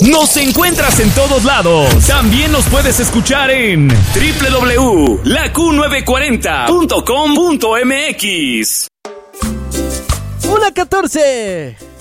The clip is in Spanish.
Nos encuentras en todos lados. También nos puedes escuchar en www.laq940.com.mx. 1:14.